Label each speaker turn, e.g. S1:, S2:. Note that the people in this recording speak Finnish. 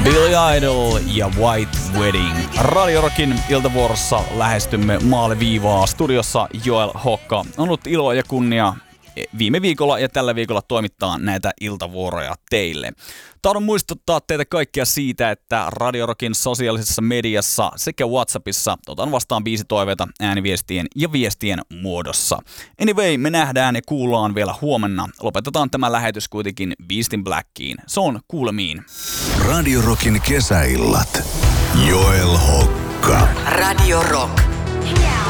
S1: Billy Idol ja White Wedding. Radio Rockin iltavuorossa lähestymme maaliviivaa. Studiossa Joel Hokka. On ollut ilo ja kunnia viime viikolla ja tällä viikolla toimittaa näitä iltavuoroja teille. Tahdon muistuttaa teitä kaikkia siitä, että Radio Rockin sosiaalisessa mediassa sekä WhatsAppissa otan vastaan biisitoiveita ääniviestien ja viestien muodossa. Anyway, me nähdään ja kuullaan vielä huomenna. Lopetetaan tämä lähetys kuitenkin Beast in Blackiin. Se on kuulemiin.
S2: Radio Rockin kesäillat. Joel Hokka.
S3: Radio Rock.